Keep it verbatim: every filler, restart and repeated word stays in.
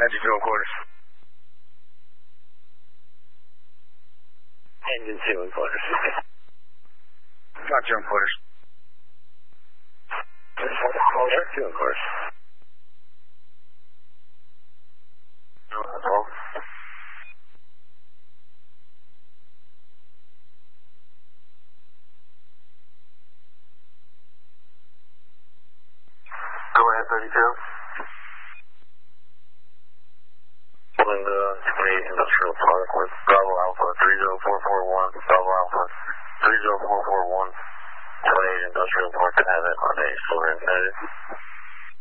Engine two and quarters. Engine two and quarters. Got two and quarters. Two and quarters. Hello? Go ahead, thirty-two. Pulling the twenty-eight Industrial Park with Bravo Alpha three zero four four one, Bravo Alpha three zero four four one, twenty-eight Industrial Park to have it on a silver embedded.